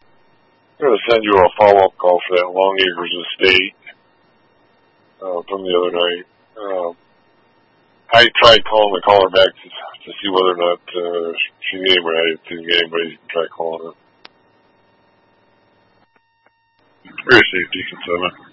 I'm going to send you a follow-up call for that Long Acres estate from the other night. I tried calling the caller back to see whether or not she knew anybody. I didn't get anybody to try calling her. Very safety, 7.